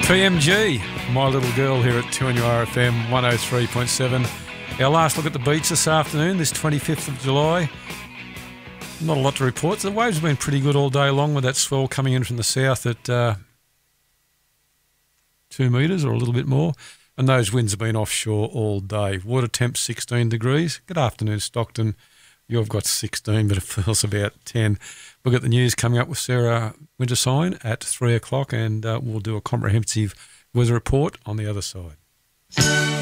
PMG, My Little Girl here at 2NURFM 103.7. Our last look at the beach this afternoon, this 25th of July. Not a lot to report. The waves have been pretty good all day long with that swell coming in from the south at 2 metres or a little bit more. And those winds have been offshore all day. Water temp 16 degrees. Good afternoon, Stockton. You've got 16, but it feels about 10. We'll get the news coming up with Sarah Wintersign at 3 o'clock, and we'll do a comprehensive weather report on the other side.